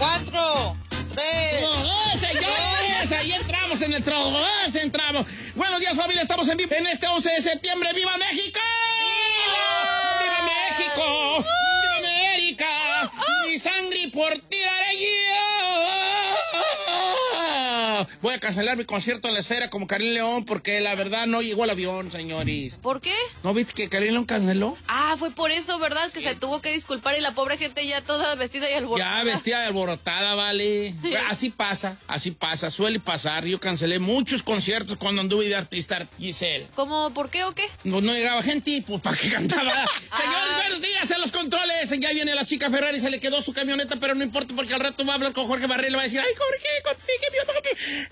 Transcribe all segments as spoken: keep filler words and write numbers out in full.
cuatro, tres. ¡Oh, señores! Ahí entramos en el trono. ¡Oh, entramos! Buenos días, familia. Estamos en vivo en este once de septiembre. ¡Viva México! ¡Viva! ¡Viva México! ¡Viva América! ¡Mi sangre por ti daré yo! Voy a cancelar mi concierto en la Esfera como Karim León porque la verdad no llegó el avión, señores. ¿Por qué? ¿No viste que Karim León canceló? Ah, fue por eso, ¿verdad? Que se tuvo que disculpar y la pobre gente ya toda vestida y alborotada. Ya vestida y alborotada, vale. Sí. Así pasa, así pasa, suele pasar. Yo cancelé muchos conciertos cuando anduve de artista, Giselle. ¿Cómo? ¿Por qué o qué? No, no llegaba gente, pues ¿para qué cantaba? Señores, buenos días en los controles. Ya viene la chica Ferrari, se le quedó su camioneta, pero no importa porque al rato va a hablar con Jorge Barrera y le va a decir, ay, Jorge, consígueme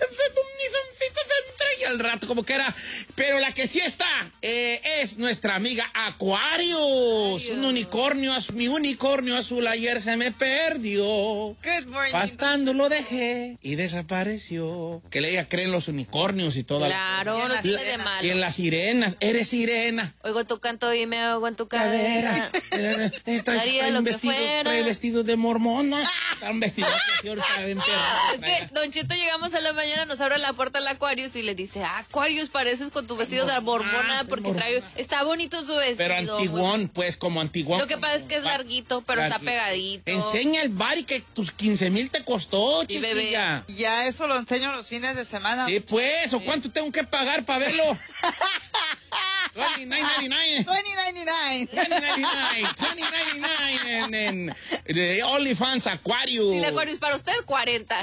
y al rato como que era. Pero la que sí está eh, es nuestra amiga Aquarius. Un unicornio, mi unicornio azul ayer se me perdió. Good morning. Pastando lo dejé y desapareció. Que ella cree en los unicornios y toda Claro, Y en no las tiene de sirenas. malo. y en las sirenas. Eres sirena. Oigo tu canto y me oigo en tu cadera. cadera. Eh, eh, trae, Haría trae lo un que vestido, fuera. trae vestido de mormona. Trae un vestido así ahorita de enterro. Es que, Don Cheto, llegamos a la mañana, nos abre la puerta el Aquarius y le dice, ah, Aquarius, pareces con tu vestido de mormona Ah, porque mormona. trae, está bonito su vestido. Pero antiguón, pues, como antiguón. Lo que pasa es que es larguito, pero está pegadito. Enseña el bari que tus quince mil te costó, Sí, bebé. chiquilla. Ya eso lo enseño los fines de semana. Sí, pues, ¿o cuánto tengo que pagar para verlo? veintinueve noventa y nueve. veinte noventa y nueve. veinte noventa y nueve. veinte noventa y nueve en, en, en OnlyFans Aquarius. Dile, Aquarius, para usted, cuarenta.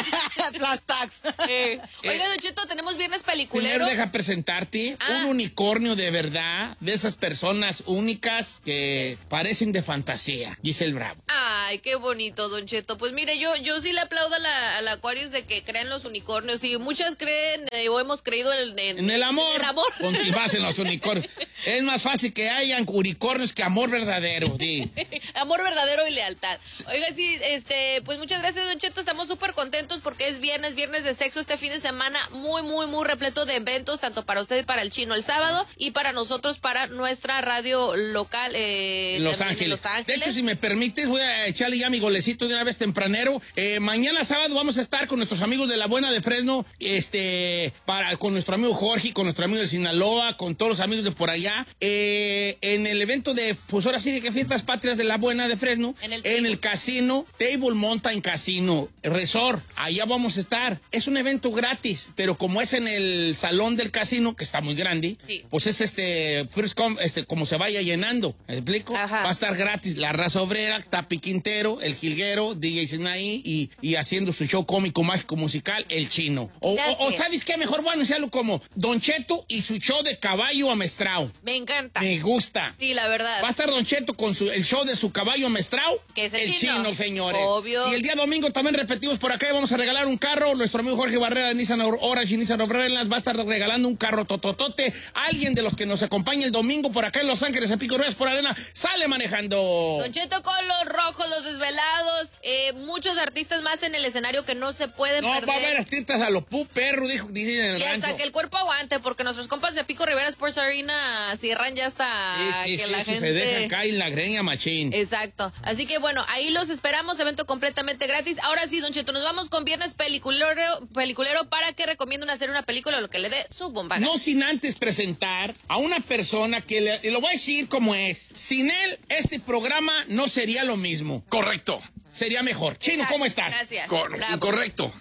Plus tax. Eh, Oiga, Don Cheto, tenemos viernes Primero peliculero. deja presentarte Ah. un unicornio de verdad, de esas personas únicas que parecen de fantasía. Giselle Bravo. Ay, qué bonito, Don Cheto. Pues mire, yo, yo sí le aplaudo a la, a la Aquarius de que crean los unicornios. Y muchas creen eh, o hemos creído en, en- En el amor. En el amor. Continuas en los unicornios. Es más fácil que hayan unicornios que amor verdadero. Di. Amor verdadero y lealtad. Oiga, sí, este, pues muchas gracias, Don Cheto. Estamos súper contentos porque es viernes, viernes de sexo este fin de semana, muy, muy, muy repleto de eventos, tanto para usted y para el Chino el sábado, y para nosotros, para nuestra radio local eh, En Los, también Ángeles. en Los Ángeles. De hecho, si me permites, voy a echarle ya mi golecito de una vez tempranero. Eh, mañana sábado vamos a estar con nuestros amigos de La Buena de Fresno, este, para, con nuestro amigo Jorge, con nuestro amigo de Sinaloa, con todos los amigos de por allá, eh, en el evento de, pues ahora sí, de que Fiestas Patrias de La Buena de Fresno, En el en el casino, Table Mountain Casino Resort. Allá vamos a estar. Es un evento gratis, pero como es en el salón del casino, que está muy grande, Sí. pues es este, first come, este, como se vaya llenando. ¿Me explico? Ajá. Va a estar gratis la raza obrera, Tapi Quintero, el Jilguero, D J Sinaí y, y haciendo su show cómico, mágico, musical, el Chino. O, Gracias. o, o ¿sabes qué? Mejor voy a anunciarlo como Don Cheto y su show de caballo amestrao. Me encanta. Me gusta. Sí, la verdad. Va a estar Don Cheto con su, el show de su caballo amestrao. Que es el Chino. Chino, señores. Obvio. Y el día domingo también repetimos por acá y vamos a regalar un carro. Nuestro amigo Jorge Barrera de Nissan Orange y Nissan Overland va a estar regalando un carro tototote. Alguien de los que nos acompaña el domingo por acá en Los Ángeles, en Pico Reyes por Arena, sale manejando. Don Cheto con los rojos, los desvelados, eh, muchos artistas más en el escenario que no se pueden No, perder. va a haber artistas a lo pu perro, dijo, dicen en el Y hasta rancho. que el cuerpo aguante, porque nuestros compas de Pico Rivera Sports Arena cierran ya hasta Sí, sí, que sí, la sí, gente... se dejan caer la greña machín. Exacto. Así que bueno, ahí los esperamos, evento completamente gratis. Ahora sí, Don Cheto, nos vamos con viernes peliculero, peliculero para que recomienden hacer una película o lo que le dé su bomba. No sin antes presentar a una persona que le, y lo voy a decir como es. Sin él, este programa no sería lo mismo. Correcto. Sería mejor. Chino, ¿cómo estás? Gracias. Cor- Bravo. incorrecto.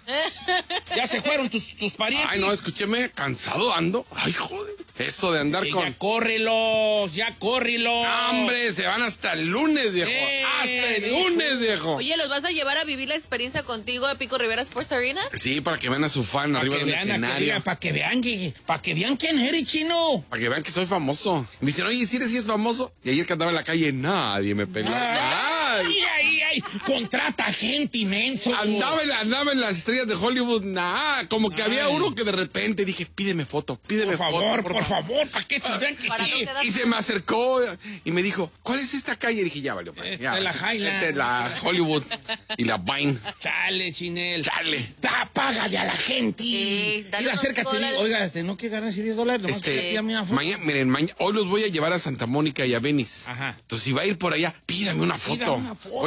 Ya se fueron tus, tus parientes. Ay, no, escúcheme, cansado ando. Ay, joder. Eso de andar Y con... Ya córrelos, ya córrelos. ¡Hombre! Se van hasta el lunes, viejo. Eh, hasta el viejo. lunes, viejo. Oye, ¿los vas a llevar a vivir la experiencia contigo a Pico Rivera Sports Arena? Sí, para que vean a su fan Para arriba que del vean, a que escenario. digan, para que vean que, para que vean quién eres, Chino. Para que vean que soy famoso. Me dicen, oye, ¿sí eres, sí es famoso? Y ayer que andaba en la calle, nadie me peló. Ay, Ay. ay, ay, contrata gente inmenso. Andaba en, andaba en las estrellas de Hollywood, nah, como que Ay. había uno que de repente dije, pídeme foto, pídeme Por foto. favor, por favor, para que te vean que Para sí. no quedar- Y se me acercó y me dijo, ¿cuál es esta calle? Y dije, ya valió. madre, Esta ya, es la valió. Highland. Esta es la Hollywood y la Vine. Chale, Chinel. Chale. Da, págale a la gente. Sí, dale Mira, unos acércate y dólares. di, oiga, este, no que ganas diez dólares. nomás que Este, pídame una foto. mañana, miren, mañana, hoy los voy a llevar a Santa Mónica y a Venice. Ajá. Entonces, si va a ir por allá, pídame una foto. Pídame una foto. Voy a andar Llévate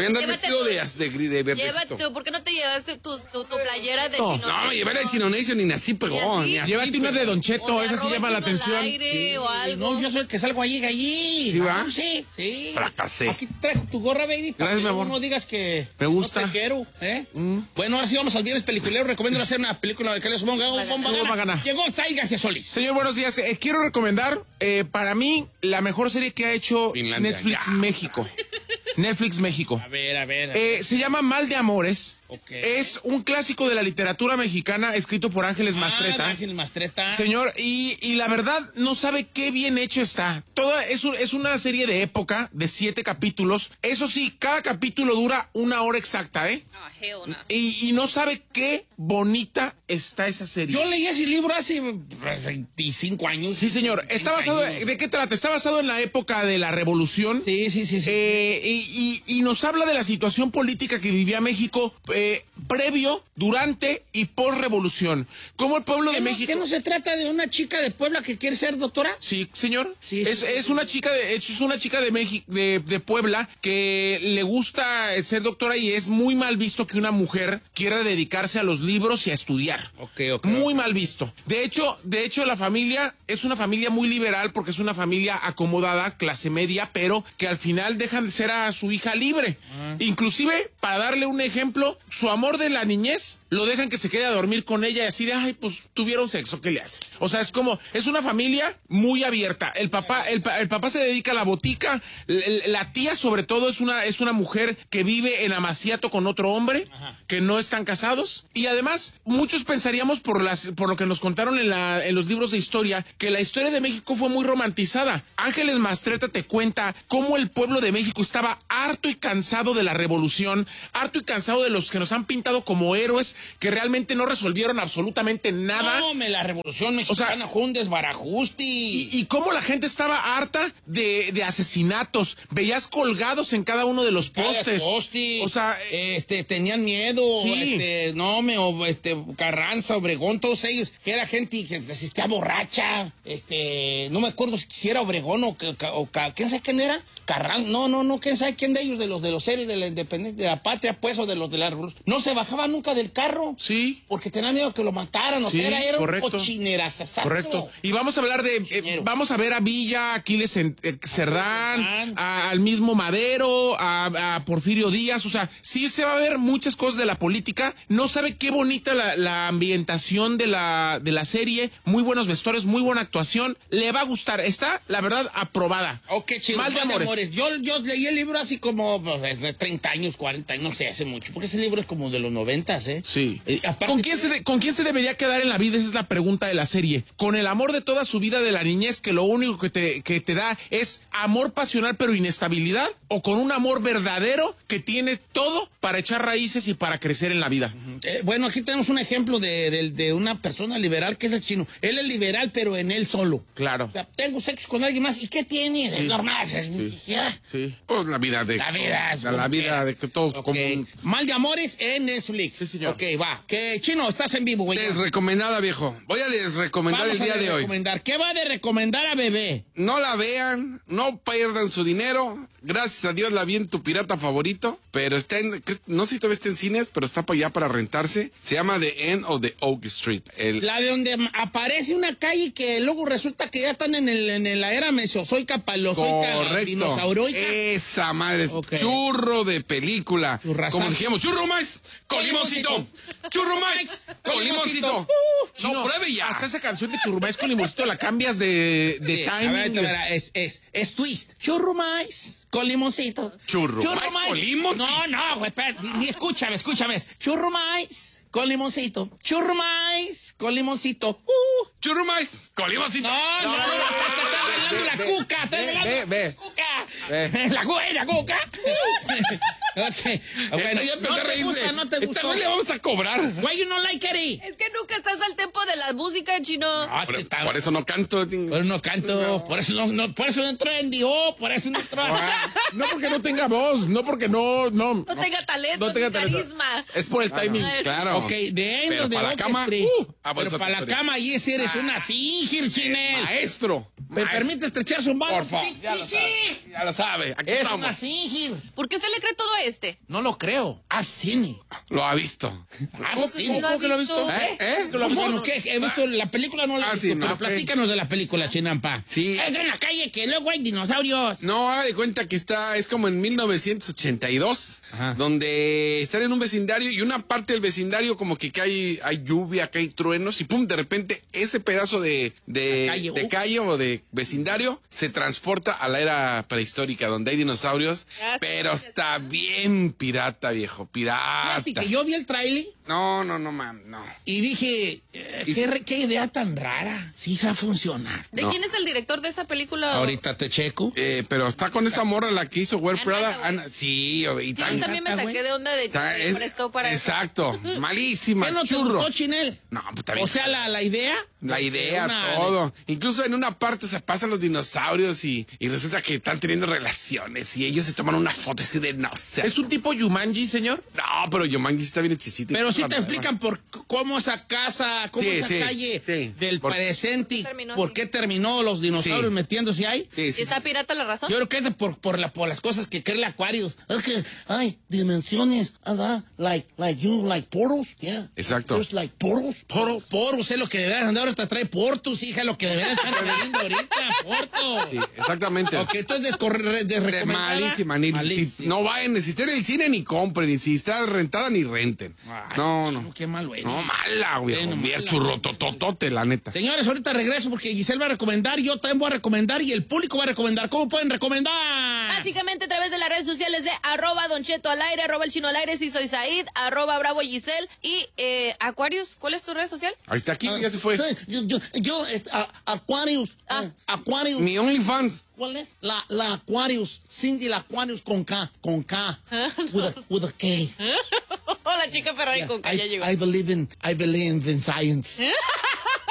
vestido de, de, de verdecito. Llévate, ¿por qué no te llevaste tu, tu, tu playera de No, Chino No, Nation? llevar el Chino Nation ni así pegó. Ni Ni así. así Llévate una de Don Cheto, O de esa sí arroba llama la chino al atención. aire Sí. o algo. No, yo soy el que salgo allí, allí. ¿Sí va? Ah, sí, sí. Fracasé. Aquí traigo tu gorra, baby. para Gracias, que mi amor. No digas que Me gusta. no te quiero, ¿eh? Mm. Bueno, ahora sí vamos al viernes peliculero. Recomiendo hacer una película de Carlos Bomba. Bomba Gana. Llegó Saiga hacia Solís. Señor, buenos días. Eh, quiero recomendar, eh, para mí, la mejor serie que ha hecho Finlandia, Netflix ya. México. Netflix México. A ver, a ver. A ver. Eh, se llama Mal de Amores. Ok. Es un clásico de la literatura mexicana escrito por Ángeles Mastreta. Ah, Ángel Mastreta. Señor, y, y la verdad no sabe qué bien hecho está. Toda, es, un- es una serie de época de siete capítulos. Eso sí, cada capítulo dura una hora exacta, ¿eh? Ah, hell no. Y, y no sabe qué bonita está esa serie. Yo leí ese libro hace veinticinco años. Sí, señor. Está basado, años. ¿de qué trata? Está basado en la época de la Revolución. Sí, sí, sí, sí. Eh, y, y- y nos habla de la situación política que vivía México eh, previo, durante y post revolución. Cómo el pueblo ¿Qué de no, México. ¿Qué no se trata de una chica de Puebla que quiere ser doctora? Sí, señor. Sí, es, sí, sí, es sí. una chica de, es una chica de México, de, de Puebla, que le gusta ser doctora y es muy mal visto que una mujer quiera dedicarse a los libros y a estudiar. Ok, ok. Muy mal visto. De hecho, de hecho, la familia es una familia muy liberal porque es una familia acomodada, clase media, pero que al final dejan de ser a su hija libre. Inclusive, para darle un ejemplo, su amor de la niñez lo dejan que se quede a dormir con ella y así de, ay, pues tuvieron sexo, ¿qué le hace? O sea, es como, es una familia muy abierta. El papá, el, pa- el papá se dedica a la botica, l- la tía sobre todo es una, es una mujer que vive en amaciato con otro hombre, que no están casados. Y además, muchos pensaríamos por las, por lo que nos contaron en, la, en los libros de historia, que la historia de México fue muy romantizada. Ángeles Mastreta te cuenta cómo el pueblo de México estaba harto y cansado de la revolución, harto y cansado de los que nos han pintado como héroes, que realmente no resolvieron absolutamente nada. No, me la revolución mexicana fue un desbarajuste. Y, y cómo la gente estaba harta de, de asesinatos. Veías colgados en cada uno de los postes. Poste, O sea, este, tenían miedo, Sí. este, no, me, o, este, Carranza, Obregón, todos ellos, que era gente que existía borracha, este, no me acuerdo si era Obregón o, que- o, ca- quién sabe quién era, Carranza, no, no, no, quién sabe quién de ellos, de los de los héroes de la independencia, de la patria, pues, o de los de la revolución, no se bajaba nunca del carro. Sí. Porque tenía miedo que lo mataran, o Sí, sea, era, era correcto. un cochinerazazazo. Correcto. Y vamos a hablar de, eh, Cochinero. vamos a ver a Villa, Aquiles en- eh, Cerdán, Cerdán. a- al mismo Madero, a, a Porfirio Díaz, o sea, sí se va a ver muchas cosas de la política. No sabe qué bonita la, la ambientación de la, de la serie, muy buenos vestuarios, muy buena actuación. Le va a gustar, está, la verdad, aprobada. Ok, chido. Mal de amores. Yo, yo leí el libro así como pues, desde treinta años, cuarenta, no sé, hace mucho. Porque ese libro es como de los noventas, ¿eh? Sí. Eh, aparte- ¿Con quién, se de- ¿Con quién se debería quedar en la vida? Esa es la pregunta de la serie. ¿Con el amor de toda su vida de la niñez que lo único que te, que te da es amor pasional pero inestabilidad? ¿O con un amor verdadero que tiene todo para echar raíces y para crecer en la vida? Eh, bueno, aquí tenemos un ejemplo de, de- de una persona liberal que es el Chino. Él es liberal, pero en él solo. Claro. O sea, tengo sexo con alguien más. ¿Y qué tienes? Es normal. pues, es- ya. Sí. Pues la vida de... La vida. es La, la como vida que- de que todos Ok. como un- Mal de amores en Netflix. Sí, señor. Ok, va. Que Chino, estás en vivo, güey. Desrecomendada, viejo. Voy a desrecomendar Vamos el día a de hoy. recomendar. ¿Qué va de recomendar a bebé? No la vean, no pierdan su dinero. Gracias a Dios la vi en tu pirata favorito, pero está en, cre- no sé si todavía está en cines, pero está para allá para rentarse. Se llama The End of the Oak Street. El, La de donde aparece una calle que luego resulta que ya están en, el, en la era mesozoica, paleozoica, correcto. dinosauroica. Esa madre, Ok. churro de película. Churrasazo. Como dijimos, churro más con limoncito. Churro más con limoncito. Uh, No, pruebe ya. Hasta esa canción de Churrumais con limoncito la cambias de, de Sí, a timing. ver, a ver, es, es, es twist. Churro más con limoncito. Churro más más- con limoncito. No, no, güey, espérate, ni, ni escúchame, escúchame. Es Churro más con limoncito. Churro más con limoncito. Uh. Churro más con limoncito. No, no, no, no, está bailando la ve, cuca, está ve, bailando ve, la ve. cuca. Ve. La cuca, cuca. Ok, bueno, Esta ya empezó no a te reírse. gusta, no te Esta gustó. no le vamos a cobrar. Why you not like it? Es que nunca estás al tempo de la música, Chino. Ah, Por, te está- por eso no canto. Por eso no canto, por eso no, no, por eso no entró en Dio, por eso no entró. No porque no tenga voz, no porque no, no. No tenga talento, no tenga ni talento. carisma. Es por el timing. Ay, Claro. Ok, de Pero de para la Oak cama, Street. uh, ah, bueno, Pero es otra para la historia. cama, y ese eres una Singir, Chinel. Maestro. ¿Me permite estrecharse un mano? Por favor. Pichi. Ya lo sabe. Aquí Es estamos. una Singer. ¿Por qué usted le cree todo este? No lo creo. Haz cine. Lo ha visto. Haz ¿Cómo cine. lo ha ¿Cómo que lo ha visto? visto? ¿Eh? ¿Eh? ¿Cómo no? ¿Qué? He visto la película, no la he Ah, visto, sí, no, pero ok. platícanos de la película, Chinampa. Sí. Es en la calle que luego hay dinosaurios. No, haga de cuenta que está, es como en mil novecientos ochenta y dos, Ajá. donde están en un vecindario y una parte del vecindario como que cae, hay lluvia, cae truenos y pum, de repente ese pedazo de, de, La calle, de ups. calle o de vecindario se transporta a la era prehistórica donde hay dinosaurios, Ah, sí, pero sí, está sí. bien pirata, viejo, pirata. Fíjate que yo vi el trailer No, no, no, mam, no. y dije, eh, Y ¿qué, si- re- qué idea tan rara. Sí, se va a funcionar. ¿De No. quién es el director de esa película? Ahorita te checo. Eh, pero está con esta morra la que hizo Wear Ana Prada. Hathaway. Ana- sí, o- y Sí, tan- yo también me Ah, saqué güey. de onda de que tan- me es- prestó para eso. Exacto, malísima, ¿Qué no te churro. gustó, Chinel? No, pues está bien. O sea, la, la idea. La de idea, una- todo. Incluso en una parte se pasan los dinosaurios y, y resulta que están teniendo relaciones y ellos se toman una foto así de no sé. ¿Es un tipo Yumanji, señor? No, pero Yomangi está bien hechisito. Pero sí te explican por c- cómo esa casa, cómo Sí, esa sí, calle sí. del Por- presente, Terminó por así. qué terminó los dinosaurios Sí. metiéndose ahí. Sí, sí, sí. ¿Está pirata la razón? Yo creo que es de por, por, la, por las cosas que cree el Aquarius. Es que hay dimensiones, ¿verdad? Like, like you, like portals, yeah. Exacto. There's like portals. Portals. Portals es lo que deberías andar ahorita, trae portos, hija, lo que deberías estar trayendo ahorita, portos. Sí, exactamente. Ok, entonces descorre, De desrecomendada. malísima, ni, Malísima. ni- no vayan, si estén en el cine ni compren, ni si está rentada ni renten. Ay, no, chino, no. Qué mal, güey. No, mala, güey. Bueno, Mira, mala. churrotototote, la neta. Señores, ahorita regreso porque Giselle va a recomendar, yo también voy a recomendar y el público va a recomendar. ¿Cómo pueden recomendar? Básicamente a través de las redes sociales de arroba Don Cheto al aire, arroba el chino al aire, si soy Said, arroba Bravo Giselle y eh, Aquarius. ¿Cuál es tu red social? Ahí está aquí, ya se fue. Sí, yo, yo, yo, este, a- Aquarius. Ah. eh, Aquarius. Mi OnlyFans. ¿Cuál es? La, la Aquarius. Cindy, la Aquarius con K. Con K. With a, with a K. Hola, chica Ferrari Yeah, con que ya I, llegó. I believe in, I believe in science.